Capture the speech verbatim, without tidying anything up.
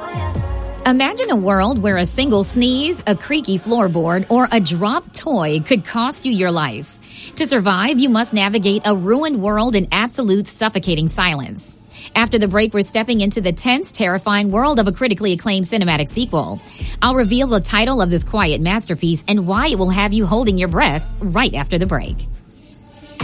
Imagine a world where a single sneeze, a creaky floorboard, or a dropped toy could cost you your life. To survive, you must navigate a ruined world in absolute suffocating silence. After the break, we're stepping into the tense, terrifying world of a critically acclaimed cinematic sequel. I'll reveal the title of this quiet masterpiece and why it will have you holding your breath right after the break.